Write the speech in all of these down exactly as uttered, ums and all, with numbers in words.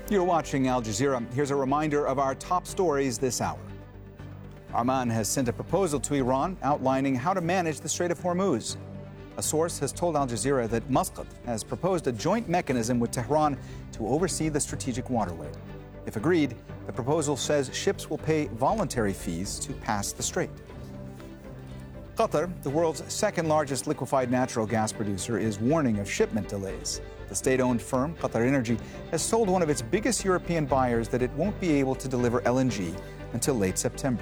You're watching Al Jazeera. Here's a reminder of our top stories this hour. Oman has sent a proposal to Iran outlining how to manage the Strait of Hormuz. A source has told Al Jazeera that Muscat has proposed a joint mechanism with Tehran to oversee the strategic waterway. If agreed, the proposal says ships will pay voluntary fees to pass the strait. Qatar, the world's second largest liquefied natural gas producer, is warning of shipment delays. The state-owned firm, Qatar Energy, has told one of its biggest European buyers that it won't be able to deliver L N G until late September.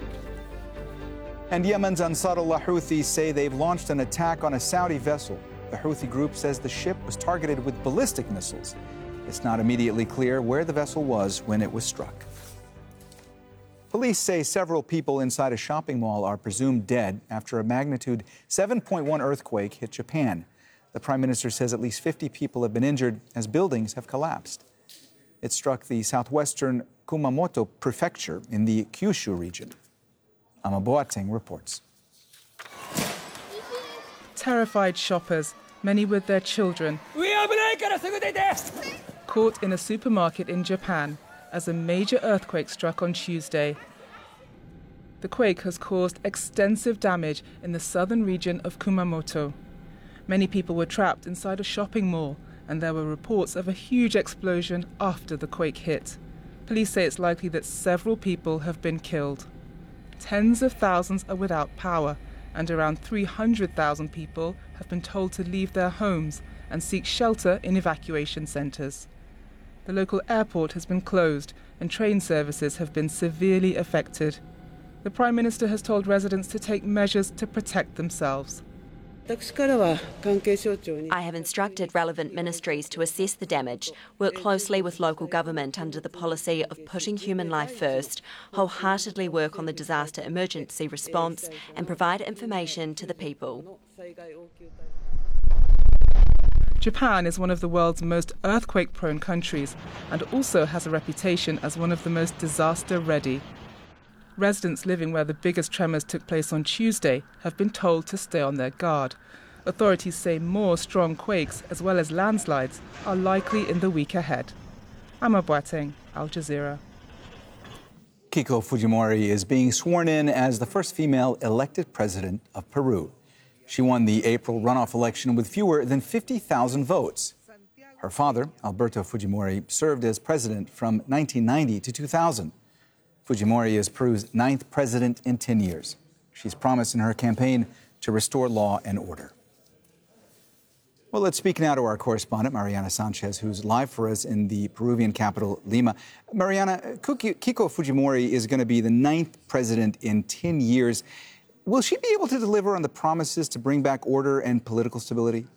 And Yemen's Ansarullah Houthis say they've launched an attack on a Saudi vessel. The Houthi group says the ship was targeted with ballistic missiles. It's not immediately clear where the vessel was when it was struck. Police say several people inside a shopping mall are presumed dead after a magnitude seven point one earthquake hit Japan. The Prime Minister says at least fifty people have been injured as buildings have collapsed. It struck the southwestern Kumamoto prefecture in the Kyushu region. Ama Boateng reports. Terrified shoppers, many with their children, caught in a supermarket in Japan as a major earthquake struck on Tuesday. The quake has caused extensive damage in the southern region of Kumamoto. Many people were trapped inside a shopping mall, and there were reports of a huge explosion after the quake hit. Police say it's likely that several people have been killed. Tens of thousands are without power, and around three hundred thousand people have been told to leave their homes and seek shelter in evacuation centres. The local airport has been closed, and train services have been severely affected. The Prime Minister has told residents to take measures to protect themselves. I have instructed relevant ministries to assess the damage, work closely with local government under the policy of putting human life first, wholeheartedly work on the disaster emergency response and provide information to the people. Japan is one of the world's most earthquake-prone countries and also has a reputation as one of the most disaster-ready. Residents living where the biggest tremors took place on Tuesday have been told to stay on their guard. Authorities say more strong quakes, as well as landslides, are likely in the week ahead. Ama Boateng, Al Jazeera. Keiko Fujimori is being sworn in as the first female elected president of Peru. She won the April runoff election with fewer than fifty thousand votes. Her father, Alberto Fujimori, served as president from nineteen ninety to two thousand. Fujimori is Peru's ninth president in ten years. She's promised in her campaign to restore law and order. Well, let's speak now to our correspondent, Mariana Sanchez, who's live for us in the Peruvian capital, Lima. Mariana, Keiko Fujimori is going to be the ninth president in ten years. Will she be able to deliver on the promises to bring back order and political stability?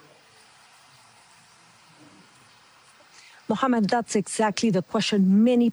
Mohammed, that's exactly the question many